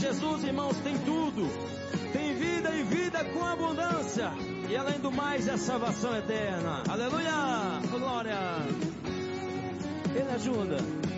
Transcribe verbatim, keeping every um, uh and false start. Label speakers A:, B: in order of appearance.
A: Jesus, irmãos, tem tudo. Tem vida e vida com abundância. E além do mais, é salvação eterna. Aleluia! Glória! Ele ajuda.